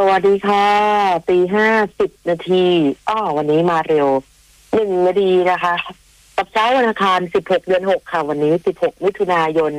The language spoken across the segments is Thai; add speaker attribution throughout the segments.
Speaker 1: วัสดีค่ะ5:10 นาทีวันนี้มาเร็ว1 นาทีนะคะกับเช้าวันอังคาร16 เดือน 6ค่ะวันนี้16 มิถุนายน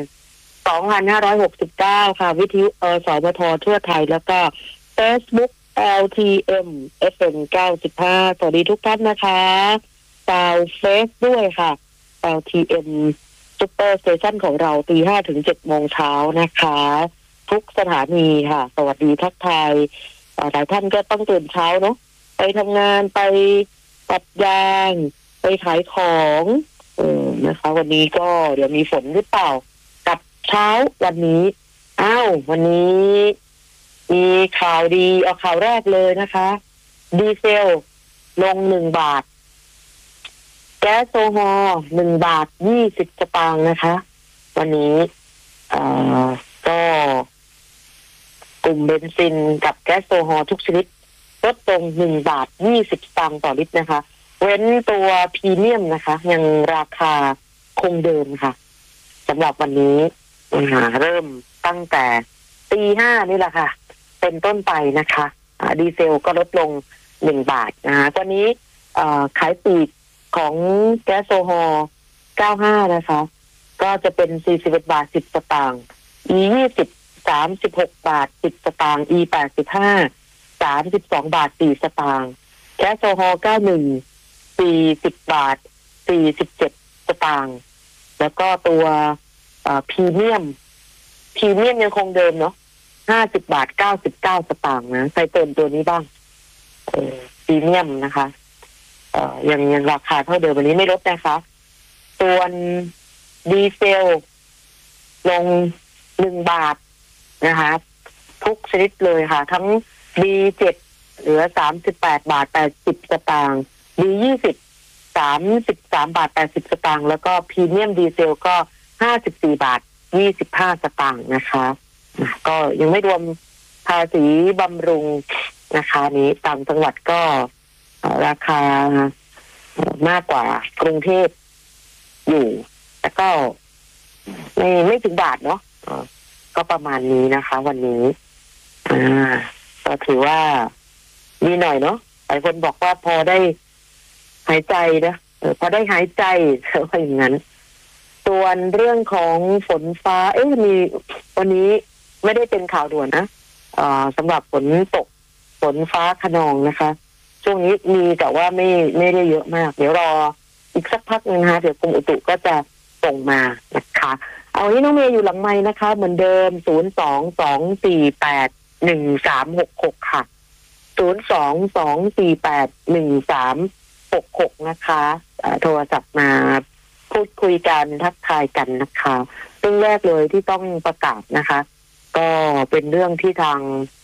Speaker 1: 2569ค่ะวิทยุสพททั่วไทยแล้วก็ Facebook LTM FM 95สวัสดีทุกท่านนะคะดาวเฟซด้วยค่ะ LTM Super Station ของเรา5:00 ถึง 7:00 เช้านะคะทุกสถานีค่ะสวัสดีทักทายหลายท่านก็ต้องตื่นเช้าเนาะไปทำงานไปตัดยางไปขายของนะคะวันนี้ก็เดี๋ยวมีฝนหรือเปล่ากับเช้าวันนี้วันนี้มีข่าวดีเอาข่าวแรกเลยนะคะดีเซลลง1 บาทแก๊สโซฮอล์1 บาท 20 สตางค์นะคะวันนี้ก็กลุ่มเบนซินกับแก๊สโซฮอล์ทุกชนิดลดลง1 บาท 20 สตางค์ต่อลิตรนะคะเว้นตัวพรีเมียมนะคะยังราคาคงเดิมค่ะสำหรับวันนี้เริ่มตั้งแต่5:00นี่แหละค่ะเป็นต้นไปนะคะดีเซลก็ลดลง1 บาทนะคะตอนนี้ขายปลีกของแก๊สโซฮอล์95นะคะก็จะเป็น41 บาท 10 สตางค์ E20 36 บาท 10 สตางค์ E85 32 บาท 4 สตางค์แก๊สโซฮอล์91 40 บาท 47 สตางค์แล้วก็ตัวพรีเมียมยังคงเดิมเนาะ50 บาท 99 สตางค์นะใครเติมตัวนี้บ้างพรีเมียมนะคะยังราคาเท่าเดิมวันนี้ไม่ลดนะคะส่วนดีเซลลง1 บาทนะคะทุกชนิดเลยค่ะทั้ง B7 เหลือ38 บาท 80 สตางค์ B20 33 บาท 80 สตางค์แล้วก็พรีเมียมดีเซลก็54 บาท 25 สตางค์นะคะก็ยังไม่รวมภาษีบำรุงนะคะนี้ต่างจังหวัดก็ราคามากกว่ากรุงเทพอยู่แต่ก็ไม่ถึงบาทเนาะก็ประมาณนี้นะคะวันนี้ก็ถือว่ามีหน่อยเนาะหลายคนบอกว่าพอได้หายใจนะพอได้หายใจอะไรอย่างนั้นส่วนเรื่องของฝนฟ้ามีวันนี้ไม่ได้เป็นข่าวด่วนนะสำหรับฝนตกฝนฟ้าคะนองนะคะช่วงนี้มีแต่ว่าไม่ได้เยอะมากเดี๋ยวรออีกสักพักนึงนะคะเดี๋ยวกรมอุตุก็จะส่งมานะคะเอาที่น้องเมย์อยู่หลังไมค์นะคะเหมือนเดิม022481366ค่ะ022481366นะคะโทรศัพท์มาพูดคุยกันทักทายกันนะคะเรื่องแรกเลยที่ต้องประกาศนะคะก็เป็นเรื่องที่ทาง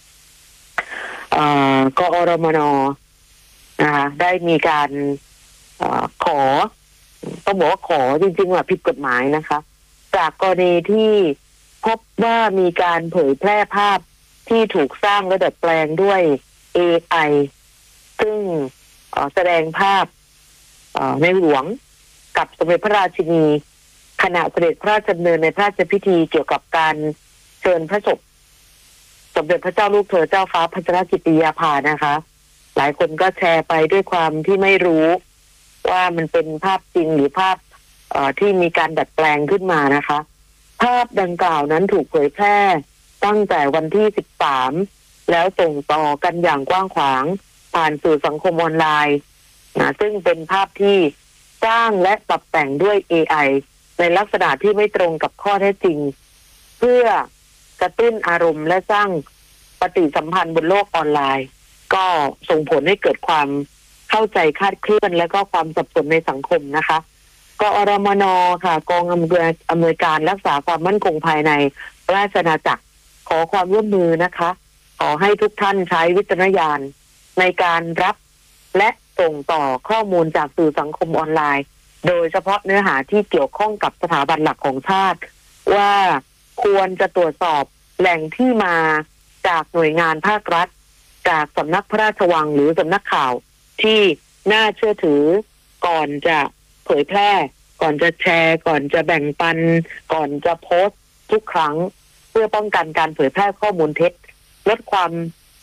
Speaker 1: กอรมน.นะคะได้มีการขอต้องบอกว่าขอจริงๆว่าผิดกฎหมายนะคะจากกรณีที่พบว่ามีการเผยแพร่ภาพที่ถูกสร้างและดัดแปลงด้วย AI ซึ่งแสดงภาพในหลวงกับสมเด็จพระราชินีขณะเสด็จพระราชดำเนินในพระราชพิธีเกี่ยวกับการเชิญพระศพสมเด็จพระเจ้าลูกเธอเจ้าฟ้าพัชรกิติยาภานะคะหลายคนก็แชร์ไปด้วยความที่ไม่รู้ว่ามันเป็นภาพจริงหรือภาพที่มีการดัดแปลงขึ้นมานะคะภาพดังกล่าวนั้นถูกเผยแพร่ตั้งแต่วันที่13แล้วส่งต่อกันอย่างกว้างขวางผ่านสื่อสังคมออนไลน์ซึ่งเป็นภาพที่สร้างและปรับแต่งด้วย AI ในลักษณะที่ไม่ตรงกับข้อเท็จจริงเพื่อกระตุ้นอารมณ์และสร้างปฏิสัมพันธ์บนโลกออนไลน์ก็ส่งผลให้เกิดความเข้าใจคลาดเคลื่อนและก็ความสับสนในสังคมนะคะกอรมน.ค่ะกองอำนวยการรักษาความมั่นคงภายในราชอาณาจักรขอความร่วมมือนะคะขอให้ทุกท่านใช้วิจารณญาณในการรับและส่งต่อข้อมูลจากสื่อสังคมออนไลน์โดยเฉพาะเนื้อหาที่เกี่ยวข้องกับสถาบันหลักของชาติว่าควรจะตรวจสอบแหล่งที่มาจากหน่วยงานภาครัฐจากสำนักพระราชวังหรือสำนักข่าวที่น่าเชื่อถือก่อนจะเผยแพร่ก่อนจะแชร์ก่อนจะแบ่งปันก่อนจะโพสต์ทุกครั้งเพื่อป้องกันการเผยแพร่ข้อมูลเท็จลดความสั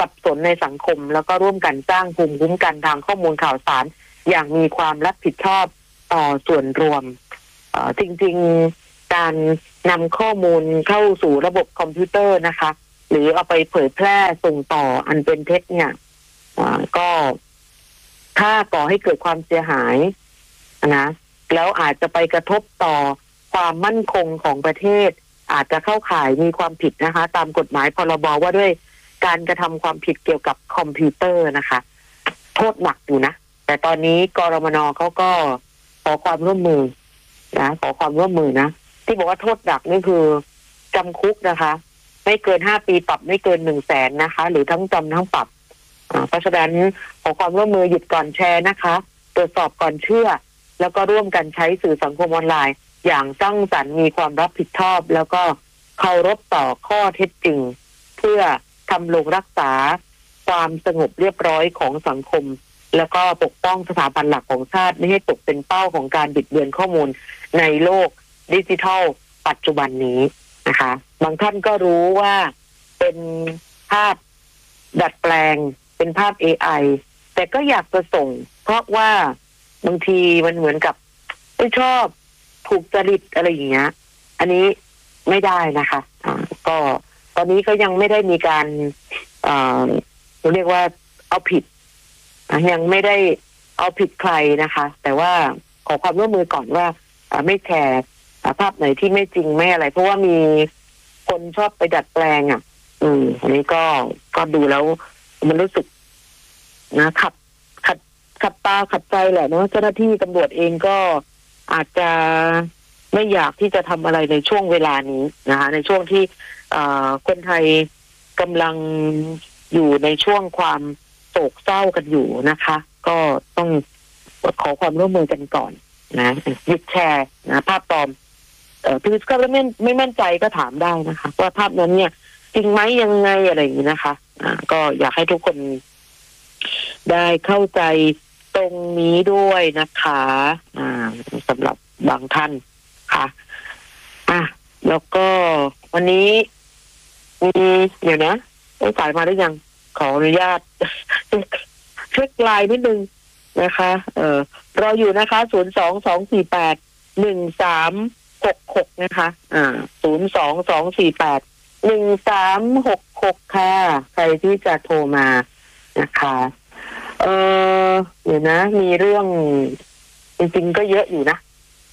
Speaker 1: สับสนในสังคมแล้วก็ร่วมกันสร้างภูมิคุ้มกันทางข้อมูลข่าวสารอย่างมีความรับผิดชอบต่อส่วนรวมจริงๆการนำข้อมูลเข้าสู่ระบบคอมพิวเตอร์นะคะหรือเอาไปเผยแพร่ส่งต่ออันเป็นเท็จเนี่ยก็ถ้าก่อให้เกิดความเสียหายนะแล้วอาจจะไปกระทบต่อความมั่นคงของประเทศอาจจะเข้าข่ายมีความผิดนะคะตามกฎหมายพรบว่าด้วยการกระทำความผิดเกี่ยวกับคอมพิวเตอร์นะคะโทษหนักอยู่นะแต่ตอนนี้กรมน.เขาก็ขอความร่วมมือนะขอความร่วมมือนะที่บอกว่าโทษหนักนี่คือจำคุกนะคะไม่เกิน5 ปีปรับไม่เกิน100,000นะคะหรือทั้งจำทั้งปรับเพราะฉะนั้นขอความร่วมมือหยุดก่อนแชร์นะคะตรวจสอบก่อนเชื่อแล้วก็ร่วมกันใช้สื่อสังคมออนไลน์อย่างสร้างสรรค์มีความรับผิดชอบแล้วก็เคารพต่อข้อเท็จจริงเพื่อทำรงรักษาความสงบเรียบร้อยของสังคมแล้วก็ปกป้องสถาบันหลักของชาติไม่ให้ตกเป็นเป้าของการบิดเบือนข้อมูลในโลกดิจิทัลปัจจุบันนี้นะคะบางท่านก็รู้ว่าเป็นภาพดัดแปลงเป็นภาพ AI แต่ก็อยากจะส่งเพราะว่าบางทีมันเหมือนกับไม่ชอบถูกจริตอะไรอย่างเงี้ยอันนี้ไม่ได้นะคะก็ตอนนี้ก็ยังไม่ได้มีการเรียกว่าเอาผิดยังไม่ได้เอาผิดใครนะคะแต่ว่าขอความร่วมมือก่อนว่าไม่แชร์ภาพไหนที่ไม่จริงไม่อะไรเพราะว่ามีคนชอบไปดัดแปลงอันนี้ก็ดูแล้วมันรู้สึกนะขัดตาขัดใจแหละเนาะเจ้าหน้าที่ตำรวจเองก็อาจจะไม่อยากที่จะทำอะไรในช่วงเวลานี้นะคะในช่วงที่คนไทยกำลังอยู่ในช่วงความโศกเศร้ากันอยู่นะคะก็ต้องขอความร่วมมือกันก่อนนะหยุดแชร์นะภาพปลอมคือก็ไม่มั่นใจก็ถามได้นะคะว่าภาพนั้นเนี่ยจริงไหมยังไงอะไรอย่างนี้นะคะก็อยากให้ทุกคนได้เข้าใจตรงนี้ด้วยนะคะสำหรับบางท่านค่ะแล้วก็วันนี้มีเดี๋ยวนะสายมาหรือยังขออนุญาตเช็คไลน์นิดนึงนะคะรออยู่นะคะ022481366นะคะ022481366ค่ะใครที่จะโทรมานะคะเดี๋ยวนะมีเรื่องจริงๆก็เยอะอยู่นะ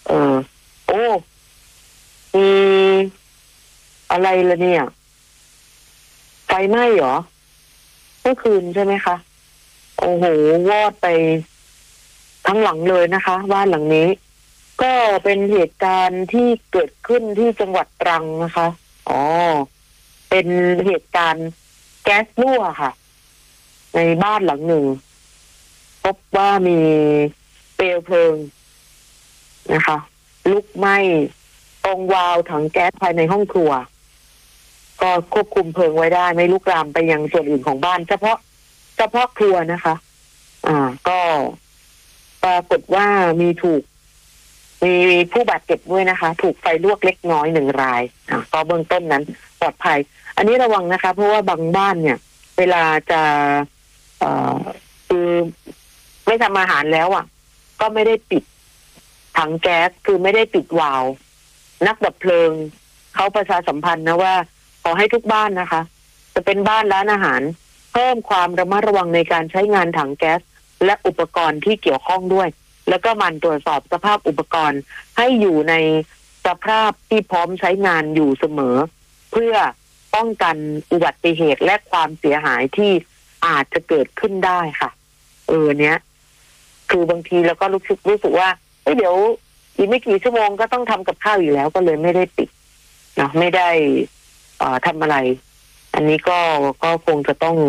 Speaker 1: มีอะไรละเนี่ยไฟไหม้เหรอเมื่อคืนใช่ไหมคะโอ้โหวอดไปทั้งหลังเลยนะคะบ้านหลังนี้ก็เป็นเหตุการณ์ที่เกิดขึ้นที่จังหวัดตรังนะคะเป็นเหตุการณ์แก๊สรั่วค่ะในบ้านหลังหนึ่งพบว่ามีเปลวเพลิงนะคะลุกไหม้ตรงวาล์วถังแก๊สภายในห้องครัวก็ควบคุมเพลิงไว้ได้ไม่ลุกลามไปยังส่วนอื่นของบ้านเฉพาะครัวนะคะก็ปรากฏว่ามีผู้บาดเจ็บด้วยนะคะถูกไฟลวกเล็กน้อย1 รายก็เบื้องต้นนั้นปลอดภัยอันนี้ระวังนะคะเพราะว่าบางบ้านเนี่ยเวลาจะคือไม่ทำอาหารแล้วก็ไม่ได้ปิดถังแก๊สคือไม่ได้ปิดวาล์วนักดับเพลิงเขาประชาสัมพันธ์นะว่าขอให้ทุกบ้านนะคะจะเป็นบ้านร้านอาหารเพิ่มความระมัดระวังในการใช้งานถังแก๊สและอุปกรณ์ที่เกี่ยวข้องด้วยแล้วก็มันตรวจสอบสภาพอุปกรณ์ให้อยู่ในสภาพที่พร้อมใช้งานอยู่เสมอเพื่อป้องกันอุบัติเหตุและความเสียหายที่อาจจะเกิดขึ้นได้ค่ะเนี้ยคือบางทีเราก็รู้สึกว่าเดี๋ยวอีกไม่กี่ชั่วโมงก็ต้องทำกับข้าวอยู่แล้วก็เลยไม่ได้ปิดนะไม่ได้ทำอะไรอันนี้ก็คงจะต้อง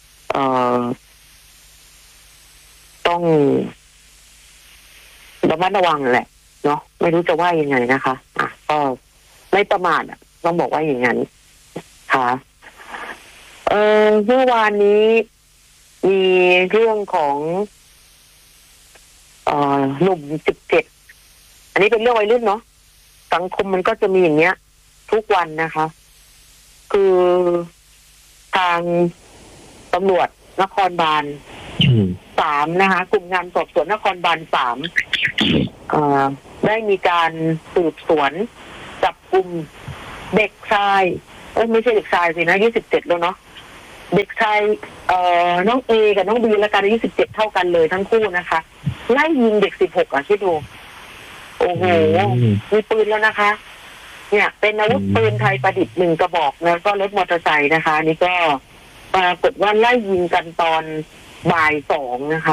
Speaker 1: ระมัดระวังแหละเนาะไม่รู้จะว่ายังไงนะคะก็ไม่ประมาทต้องบอกว่าอย่างนั้นค่ะเมื่อวานนี้มีเรื่องของหนุ่ม17อันนี้เป็นเรื่องวัยรุ่นเนาะสังคมมันก็จะมีอย่างเงี้ยทุกวันนะคะคือทางตำรวจนครบาล3นะคะกลุ่มงานสอบสวนนครบาล3ได้มีการสืบสวนจับกลุ่มเด็กชายไม่ใช่เด็กชายสินะอายุ17แล้วเนาะเด็กชายน้องเอกับน้องบีและกันอายุ17เท่ากันเลยทั้งคู่นะคะไล่ยิงเด็ก16คิดดูโอ้โหมีปืนแล้วนะคะ เนี่ยเป็นอาวุธปืนไทยประดิษฐ์1 กระบอกแล้วก็รถมอเตอร์ไซค์นะคะนี่ก็ปรากฏว่าไล่ยิงกันตอนบ่าย2นะคะ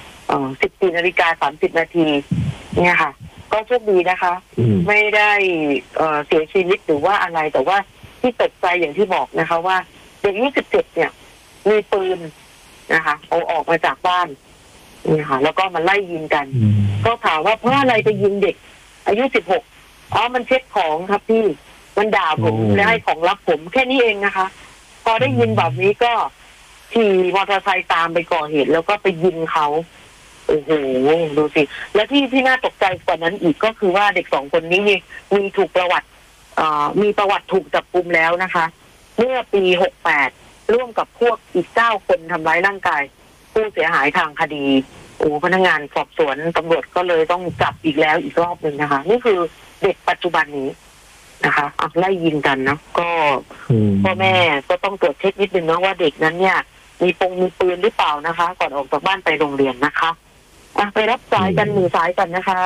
Speaker 1: 14:30 นาทีเนี่ยค่ะก็โชคดีนะคะไม่ได้เสียชีวิตหรือว่าอะไรแต่ว่าที่ตกใจอย่างที่บอกนะคะว่าเด็กอายุ17เนี่ยมีปืนนะคะเอาออกมาจากบ้านนี่ค่ะแล้วก็มาไล่ยิงกันก็ถามว่าเพราะอะไรไปยิงเด็กอายุ16มันเช็คของครับพี่มันด่าผมและให้ของรับผมแค่นี้เองนะคะพอได้ยินแบบนี้ก็ขี่มอเตอร์ไซค์ตามไปก่อเหตุแล้วก็ไปยิงเขาโอ้โหดูสิและที่น่าตกใจกว่านั้นอีกก็คือว่าเด็ก2 คนนี้มีถูกประวัติมีประวัติถูกจับกุมแล้วนะคะเมื่อปี68ร่วมกับพวกอีก9 คนทำร้ายร่างกายผู้เสียหายทางคดีพนักงานสอบสวนตำรวจก็เลยต้องจับอีกแล้วอีกรอบหนึ่งนะคะนี่คือเด็กปัจจุบันนี้นะคะไล่ยิงกันนะก็พ่อแม่ก็ต้องตรวจเช็คนิดนึงนะว่าเด็กนั้นเนี่ยมีปืนหรือเปล่านะคะก่อนออกจากบ้านไปโรงเรียนนะคะไปรับสายกัน1 สายกันนะคะ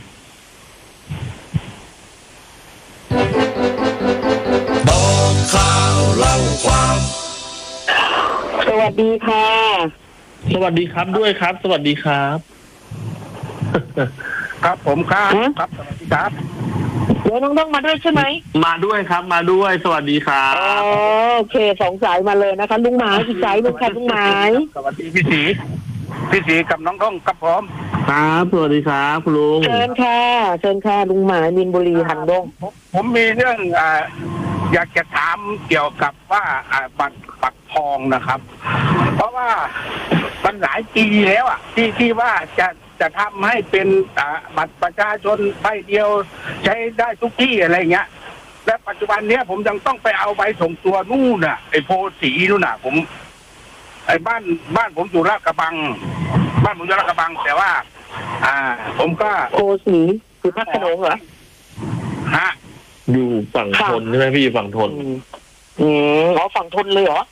Speaker 2: บอกข่าวเล่าความ
Speaker 1: สวัสดีค่ะ
Speaker 3: สวัสดีครับด้วยครับสวัสดีครับ
Speaker 2: ครับผมครับครับสวัสดีครับ
Speaker 1: เดี๋ยวน้องมาด้วยใช่ไหม
Speaker 3: มาด้วยครับมาด้วยสวัสดีครับ
Speaker 1: โอเค2 สายมาเลยนะคะลุงหมายอีกสายลุงค่ะลุงหมาย
Speaker 2: สวัสดีพี่ศรีกับน้องต้องกับผม
Speaker 3: ครับสวัสดีครับคุณลุง
Speaker 1: เชิญค่ะลุงหมายมินบุรีหันดง
Speaker 2: ผมมีเรื่องอยากจะถามเกี่ยวกับว่าบัตรทองนะครับ เพราะว่ามันหลายปีแล้วที่ว่าจะทำให้เป็นบัตรประชาชนใบเดียวใช้ได้ทุกที่อะไรเงี้ยและปัจจุบันเนี้ยผมยังต้องไปเอาใบส่งตัวนู่นไอ้โพสีนู่นผมไอ้บ้านผมอยู่ลาดกระบังแต่ว่าผมก็
Speaker 1: โพสีคือพระโขนงเหรอ
Speaker 3: อยู่ฝั่งทนใช่ไหมพี่ฝั่งทน
Speaker 1: ฝั่งทนเลยเหรอ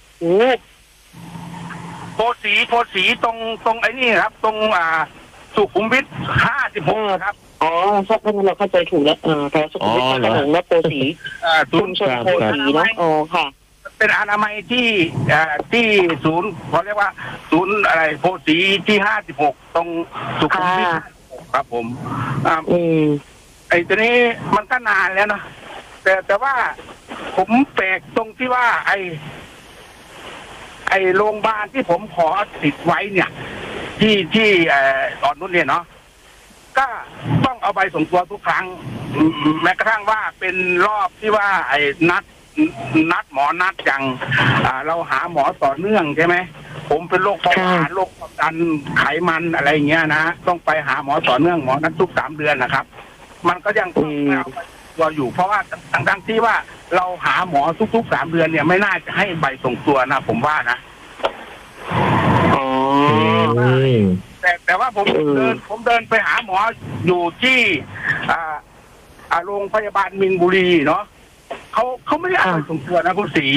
Speaker 2: โพสีตรงไอ้นี่ครับตรงสุขุมวิท56ครับ
Speaker 1: สักพักเราเข้าใจถูกแล้วแต่สุขุมวิทพระโขนงและโพสีชุมชนโพสีเนาะค่ะ
Speaker 2: เป็นอนามัยที่ศูนย์เขาเรียกว่าศูนย์อะไรโพสีที่56ตรงสุขุมวิทครับผมไอ้ตัวนี้มันก็นานแล้วนะแต่ว่าผมแปลกตรงที่ว่าไอ้โรงพยาบาลที่ผมขอติดไว้เนี่ยที่ตอนนู้นเนี่ยเนาะก็ต้องเอาใบส่งตัวทุกครั้งแม้กระทั่งว่าเป็นรอบที่ว่าไอ้นัดหมอนัดอย่างเราหาหมอต่อเนื่องใช่ไหมผมเป็นโรคเบาหวานโรคความดันไขมันอะไรเงี้ยนะต้องไปหาหมอต่อเนื่องหมอนัดทุก3 เดือนนะครับมันก็ยังต้องเอาตัวอยู่เพราะว่าทั้งที่ว่าเราหาหมอทุกๆ3 เดือนเนี่ยไม่น่าจะให้ใบส่งตัวนะผมว่านะแต่ว่าผมเดินไปหาหมออยู่ที่โรงพยาบาลมินบุรีเนาะเขาไม่ได้เอาใบส่งตัวนะคุณศรี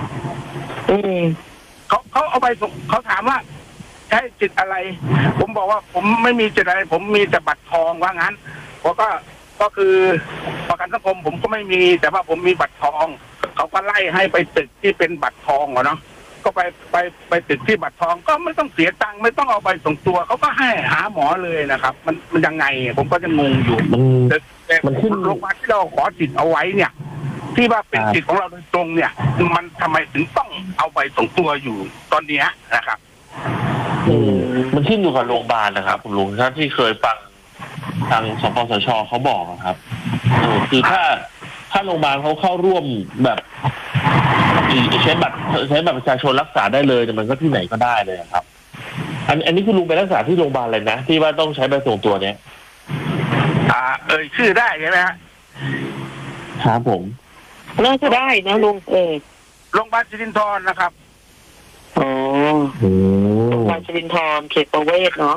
Speaker 2: เขาเอาใบส่งเขาถามว่าใช้จิตอะไรผมบอกว่าผมไม่มีจิตอะไรผมมีแต่บัตรทองว่างั้นก็คือประกันสังคมผมก็ไม่มีแต่ว่าผมมีบัตรทองเขาก็ไล่ให้ไปตึกที่เป็นบัตรทองเนาะก็ไปตึกที่บัตรทองก็ไม่ต้องเสียตังค์ไม่ต้องเอาใบส่งตัวเขาก็ให้หาหมอเลยนะครับมันยังไงผมก็จะงงอยู่แต่มันขึ้นโรงพยาบาลที่เราขอสิทธิ์เอาไว้เนี่ยที่ว่าเป็นสิทธิ์ของเราโดยตรงเนี่ยมันทำไมถึงต้องเอาใบส่งตัวอยู่ตอนนี้นะครับ
Speaker 3: มันขึ้นอยู่กับโรงพยาบาลนะครับคุณลุงถ้าที่เคยฟังทางสปสชเขาบอกครับคือถ้าโรงพยาบาลเขาเข้าร่วมแบบใช้บัตรประชาชนรักษาได้เลยแต่มันก็ที่ไหนก็ได้เลยครับอันนี้คุณลุงไปรักษาที่โรงพยาบาลอะไรนะที่ว่าต้องใช้ใบส่งตัวเนี้ย
Speaker 2: ชื่อได้ใช่ไหม
Speaker 3: ครับผม
Speaker 1: น่าจะได้นะลุง
Speaker 2: โรงพยาบาลสิรินธรนะครับ
Speaker 1: โรงพยาบาลสิรินธรเขตประเวศเนาะ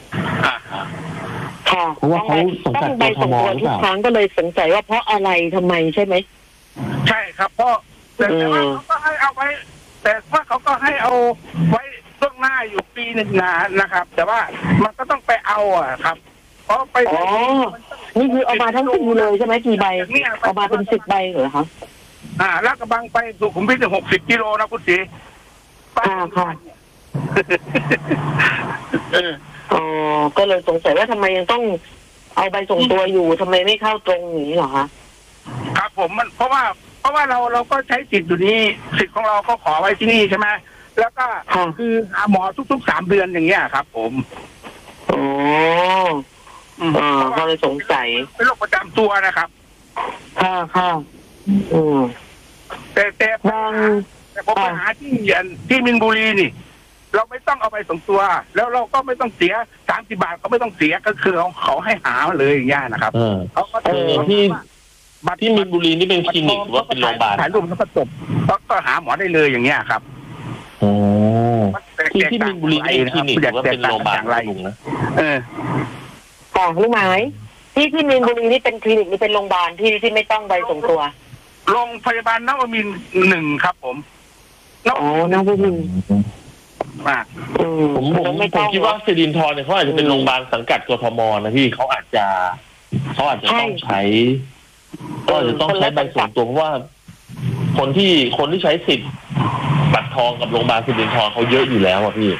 Speaker 1: ค่ะ
Speaker 3: เพราะว่าเขาสังกัด
Speaker 1: ใบส่งตัวทุกครั้งก็เลยสงสัยว่าเพราะอะไรทำไมใช่ไหม
Speaker 2: ใช่ครับเพราะแต่ว่าเขาก็ให้เอาไว้แต่ว่าเขาก็ให้เอาไว้ล่วงหน้าอยู่ปีหนึ่งนะครับ แต่ว่ามันก็ต้องไปเอาครับเพราะไป
Speaker 1: นี่คือเอามาทั้งปีเลยใช่ไหมกี่ใบเอามาเป็น10 ใบเหรอคะ
Speaker 2: ลาดกระบังไปสุขุมวิท60 กิโลนะคุณศรี
Speaker 1: ค่ะก็เลยสงสัยว่าทำไมยังต้องเอาใบส่งตัวอยู่ทำไมไม่เข้าตรงอย่างนี้เหรอคะ
Speaker 2: ครับผมมันเพราะว่าเราก็ใช้สิทธิ์อยู่นี้สิทธิ์ของเราก็ขอไว้ที่นี่ใช่ไหมแล้วก็คือหาหมอทุกๆ3 เดือนอย่างเงี้ยครับผม
Speaker 1: ก็เลยสงสัย
Speaker 2: เป็นโรคประจำตัวนะครับ
Speaker 1: ค่ะ
Speaker 2: แต่ผมไปหาที่มินบุรีนี่เราไม่ต้องเอาไปส่งตัวแล้วเราก็ไม่ต้องเสีย30 บาทเขาไม่ต้องเสียก็คือเขาให้หาเลยอย่างเงี้ยนะครับ
Speaker 3: เขาก็ที่มินบุรีนี่เป็นคลินิกหรือว่าเป็นโรงพยาบาล
Speaker 2: ถ่ายรูปแล้วก็จบก็หาหมอได้เลยอย่างเงี้ยครับ
Speaker 3: ที่มินบุรีนี่เป็นคลินิกหรือว่าเป็นโรงพยาบาลอะไรนะ
Speaker 1: รู้ไหมที่มินบุรีนี่เป็นคลินิกนี่เป็นโรงพยาบาลที่ไม่ต้องใบส่งตัว
Speaker 2: โรงพยาบาลนวมินทร์1ครับผม
Speaker 1: นวมินทร์
Speaker 3: ผมคิดว่าสิรินธรเนี่ยเขาอาจจะเป็นโรงพยาบาลสังกัดกทมนะพี่เขาอาจจะต้องใช้ก็จะต้องใช้ใบส่งตัวเพราะว่าคนที่ใช้สิทธิ์บัตรทองกับโรงพยาบาลสิรินธรเขาเยอะอยู่แล้วอ่ะพี่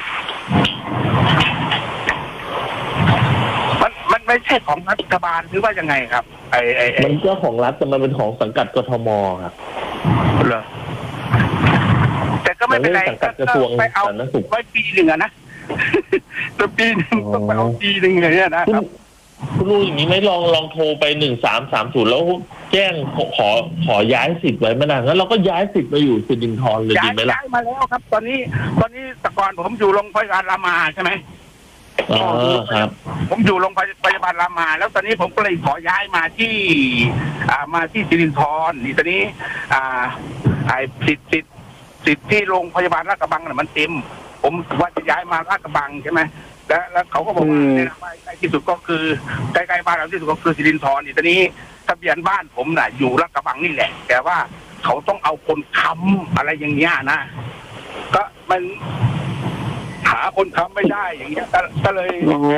Speaker 2: มันไม่ใช่ของรัฐบาลหรือว่ายังไงครับ
Speaker 3: มันก็ของรัฐแต่มันเป็นของสังกัดกทมครับ
Speaker 2: เหรอแต่ก็ไม่เป็นไรก็ไปเอาไว้ปีหนึ่งนะตัวปีหนึ่งต้องไปเอาปีหนึ่งอย่างเงี้ยนะครับ
Speaker 3: คุณลุงอย่างนี้ไม่ลองโทรไป1330แล้วแจ้งขอย้ายสิทธิ์ไว้มานานแล้วเราก็ย้ายสิทธิ์มาอยู่สิรินธรเลยดีไหมล่ะ
Speaker 2: ย้ายมาแล้วครับ ตอนนี้แต่ก่อนผมอยู่โรงพยาบาลรามาใช่ไหม
Speaker 3: ครับ
Speaker 2: ผมอยู่โรงพยาบาลรามาแล้วตอนนี้ผมก็เลยขอย้ายมาที่สิรินธรนี่ตอนนี้สิทธิ์ที่โรงพยาบาลลาดกระบังน่ะมันเต็มผมว่าจะย้ายมาลาดกระบังใช่ไหมแล้วเขาก็บอกว่าใกล้ที่สุดก็คือใกล้ๆบ้านเราที่สุดก็คือสิรินธรนี่ตอนนี้ทะเบียนบ้านผมน่ะอยู่ลาดกระบังนี่แหละแต่ว่าเขาต้องเอาคนค้ำอะไรอย่างเงี้ยนะก็มันหาคนค้ำไม่ได้อย่างเงี้ยก็เลย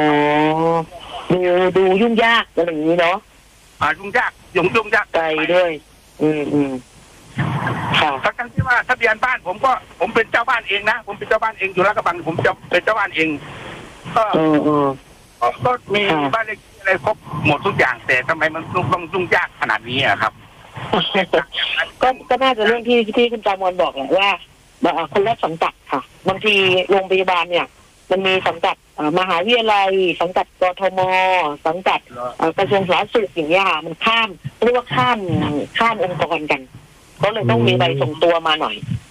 Speaker 1: ดูยุ่งยากอะไรอย่างนี้เนาะ
Speaker 2: ยุ่งยาก
Speaker 1: ไกลด้วย
Speaker 2: ทั้งที่ว่าทะเบียนบ้านผมเป็นเจ้าบ้านเองนะผมเป็นเจ้าบ้านเองอยู่ลาดกระบังผมจะเป็นเจ้าบ้านเองก็มีบ้านเลขที่อะไรครบหมดทุกอย่างแต่ทำไมมันต้องยุ่งยากขนาดนี้ครับ
Speaker 1: ก็น่าจะเรื่องที่คุณจามอนบอกแหละว่าคนละสังกัดค่ะบางทีโรงพยาบาลเนี่ยมันมีสังกัดมหาวิทยาลัยสังกัดกทมสังกัดกระทรวงสาธารณสุขอย่างเงี้ยค่ะมันเรียกว่าข้ามองค์กรกันก็เลยต้องมีใบส่งตัวมาหน่อย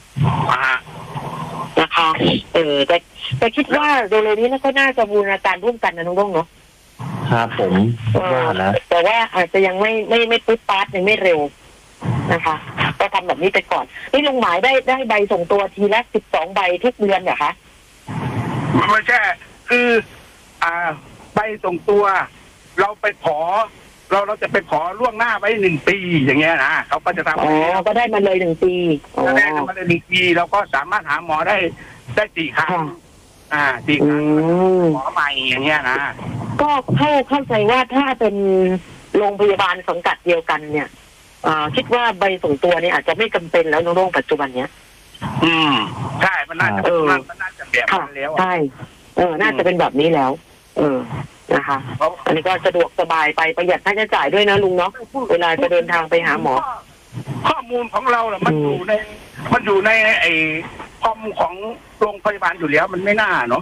Speaker 1: นะคะแต่คิดว่าโดยนี้ก็น่าจะบูรณาการร่วมกันนะน้องเนาะ
Speaker 3: ครับผม
Speaker 1: แต่ว่าอาจจะยังไม่ปุ๊บปั๊บยังไม่เร็วนะคะก็ทำแบบนี้ไปก่อนนี่ลุงหมายได้ใบส่งตัวทีละ12 ใบทุกเดือนเหรอคะ
Speaker 2: ไม่ใช่คือใบส่งตัวเราไปขอเราจะไปขอล่วงหน้าไว้1 ปีอย่างเงี้ยนะเขาก็จะทำ
Speaker 1: ก็ได้มาเลย1 ปี
Speaker 2: ได้มาเลย1 ปีเราก็สามารถหาหมอได้4 ครั้ง4 ครั้งหมอใหม่อย่างเงี้ยนะ
Speaker 1: ก็เข้าใจว่าถ้าเป็นโรงพยาบาลสังกัดเดียวกันเนี่ยคิดว่าใบส่งตัวนี้อาจจะไม่จำเป็นแล้วในโรงปัจจุบันเนี้ย
Speaker 2: ใช่มันน่าจะแบบนั้นแล้ว
Speaker 1: ใช่น่าจะเป็นแบบนี้แล้วนะคะอันนี้ก็สะดวกสบายไปประหยัดค่าใช้จ่ายด้วยนะลุงเนาะเวลาจะเดินทางไปหาหมอ
Speaker 2: ข้อมูลของเราแหละมันอยู่ในไอ้ข้อมูลของโรงพยาบาลอยู่แล้วมันไม่น่าเนาะ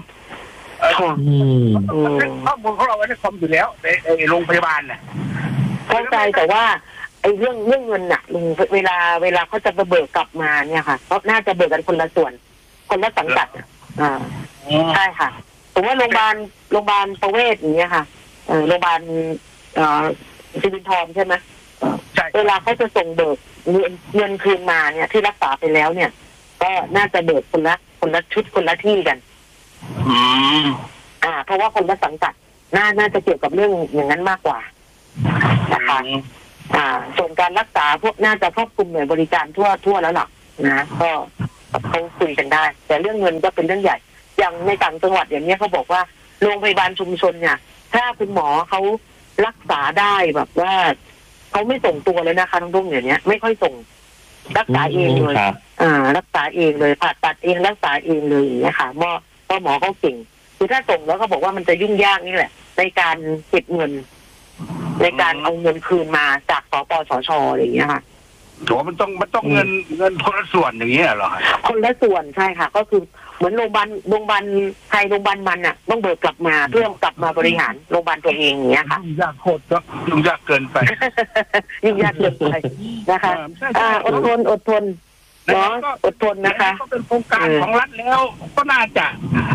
Speaker 2: ข้อมูลของเราไว้ในคอมอยู่แล้วในโรงพยาบาลเนี่ย
Speaker 1: เข้าใจแต่ว่าไอ้เรื่องเงินน่ะลุงเวลาเขาจะเบิกกลับมาเนี่ยค่ะเขาน่าจะเบิกกันคนละส่วนคนละสังกัดใช่ค่ะสมมติว่าโรงพยาบาลประเวศอย่างเงี้ยค่ะโรงพยาบาลสิรินธรใช่ไหมเวลาเขาจะส่งเบิกเงินคืนมาเนี่ยที่รักษาไปแล้วเนี่ยก็น่าจะเบิกคนคนละชุดคนละที่กัน
Speaker 2: อืม
Speaker 1: เพราะว่าคนละสังกัดน่าจะเกี่ยวกับเรื่องอย่างนั้นมากกว่านะคะส่วนการรักษาพวกน่าจะครอบคลุมหน่วยบริการทั่วแล้วหรอกนะก็เขาคุยกันได้แต่เรื่องเงินก็เป็นเรื่องใหญ่อย่างในต่างจังหวัดอย่างนี้เขาบอกว่าโรงพยาบาลชุมชนเนี่ยถ้าคุณหมอเขารักษาได้แบบว่าเขาไม่ส่งตัวเลยนะคะทั้งตรงอย่างเนี้ยไม่ค่อยส่งรักษาเองเลยรักษาเองเลยผ่าตัดเองรักษาเองเลยอย่างเงี้ยค่ะเพราะหมอเขาเก่งคือถ้าส่งแล้วก็บอกว่ามันจะยุ่งยากนี่แหละในการเก็บเงินในการเอาเงินคืนมาจากสปสชอะไรอย่างเงี้ยค่ะ
Speaker 2: โหมันต้องเงินคนละส่วนอย่างเงี้ยเหรอ
Speaker 1: คนละส่วนใช่ค่ะก็คือเหมือนโรงพยาบาลไทยโรงพยาบาลมันต้องเบิกกลับมาเพื่อกลับมาบริหารโรงพยาบาลตัวเองอย่างเงี้ยค่ะ
Speaker 2: ยุ่งยากโคตรก็ยุ่งยากเกินไป
Speaker 1: ยุ่งยากเกินไปนะคะอดทนเนาะอดทนนะคะ
Speaker 2: ก็เป็นโครงการของรัฐแล้วก็น่าจะ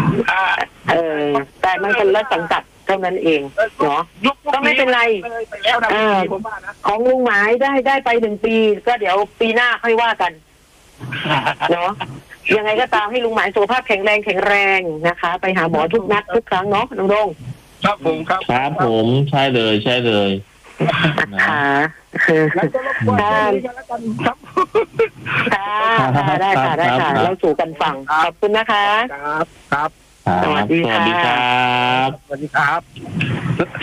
Speaker 1: แต่มันคนละสังกัดเท่านั้นเองเนาะก็ไม่เป็นไรของลุงหมายได้ไป1 ปีก็เดี๋ยวปีหน้าค่อยว่ากันเนาะยังไงก็ตามให้ลุงหมายสุขภาพแข็งแรงนะคะไปหาหมอทุกนัดทุกครั้งเนาะน้องดง
Speaker 2: ครับผม
Speaker 3: ครับผมใช่เลย
Speaker 1: ค่ะ
Speaker 2: แล้วก็รบกวนกันแล้วกันครับ
Speaker 1: ได้ค่ะเราสู่กันฟังขอบคุณนะคะ
Speaker 2: ครับ
Speaker 1: สวัสดีครับ
Speaker 2: สวัสดีครับ